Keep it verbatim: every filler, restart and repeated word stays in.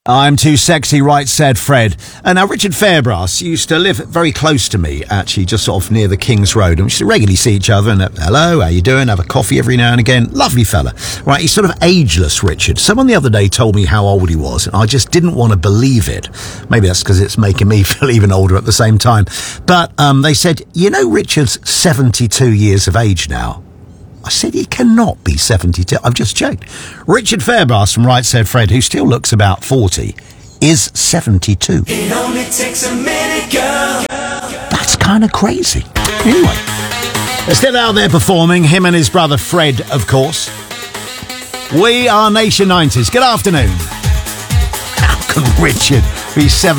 I'm too sexy, right, said Fred. And now Richard Fairbrass used to live very close to me, actually, just sort of near the King's Road. And we used to regularly see each other and, uh, hello, how you doing? Have a coffee every now and again. Lovely fella. Right, he's sort of ageless, Richard. Someone the other day told me how old he was, and I just didn't want to believe it. Maybe that's because it's making me feel even older at the same time. But um, they said, you know, Richard's seventy-two years of age now. I said, he cannot be seventy-two. I've just checked. Richard Fairbrass from Right Said Fred, who still looks about forty, is seventy-two. It only takes a minute, girl. That's kind of crazy. Anyway, they're still out there performing, him and his brother Fred, of course. We are Nation nineties. Good afternoon. How can Richard be seventy?